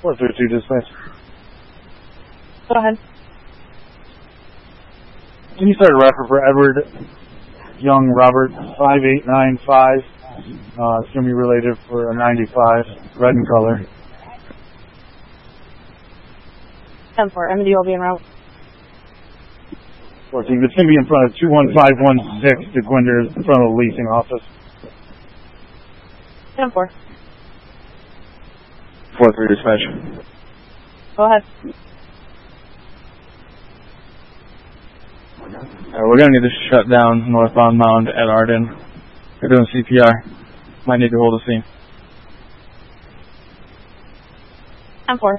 432 dispatch. Go ahead. Can you start a reference for Edward Young Robert 5895? It's going to be related for a 95, red in color. 10-4, MD will be en route. 14, it's going to be in front of 21516 to Gwinder, in front of the leasing office. 10-4. 4-3 dispatch. Go ahead. We're going to need to shut down northbound Mound at Arden. They're doing CPR. Might need to hold a scene. 10-4.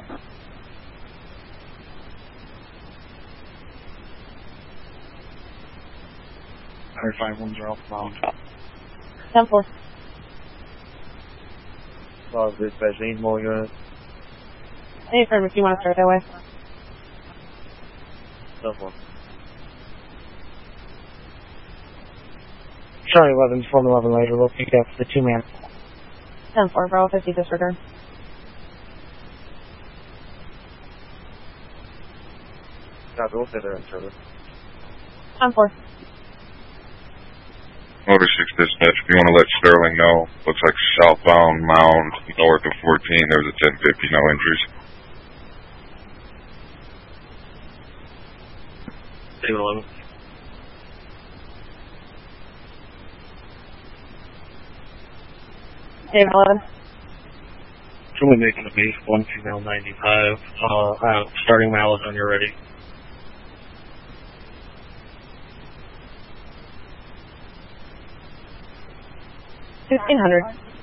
Five ones are off Mound. 10-4. Dispatch, need more units. Any firm if you want to start that way. 10-4. Charlie 11, Form 11 later, we'll pick up the 2-man. 10-4, Bravo 50 disregard. Copy, we'll stay there in service. 10-4. Motor 6 dispatch, if you want to let Sterling know, looks like southbound Mound, north of 14, there was a 1050, no injuries. David 11. David 11. Truly making a base, 1 female 95, starting mallet when you're ready. 1600.